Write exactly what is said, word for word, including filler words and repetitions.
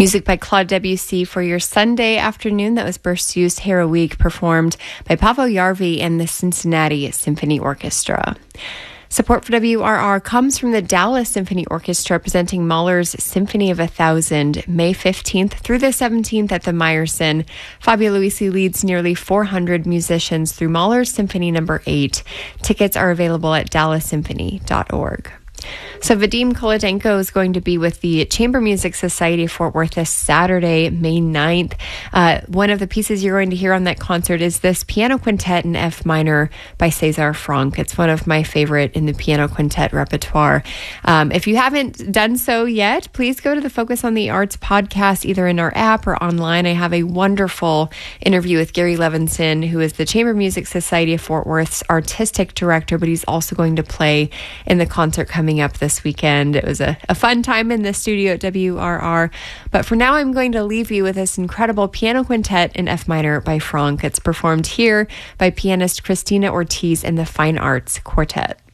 Music by Claude Debussy for your Sunday afternoon. That was Berceuse Heroique, performed by Paavo Järvi and the Cincinnati Symphony Orchestra. Support for W R R comes from the Dallas Symphony Orchestra, presenting Mahler's Symphony of a Thousand, May fifteenth through the seventeenth at the Meyerson. Fabio Luisi leads nearly four hundred musicians through Mahler's Symphony Number eight. Tickets are available at dallas symphony dot org. So Vadim Kolodenko is going to be with the Chamber Music Society of Fort Worth this Saturday, May ninth. Uh, one of the pieces you're going to hear on that concert is this piano quintet in F minor by César Franck. It's one of my favorite in the piano quintet repertoire. Um, if you haven't done so yet, please go to the Focus on the Arts podcast, either in our app or online. I have a wonderful interview with Gary Levinson, who is the Chamber Music Society of Fort Worth's artistic director, but he's also going to play in the concert coming up this weekend. It was a, a fun time in the studio at W R R. But for now, I'm going to leave you with this incredible piano quintet in F minor by Franck. It's performed here by pianist Christina Ortiz and the Fine Arts Quartet.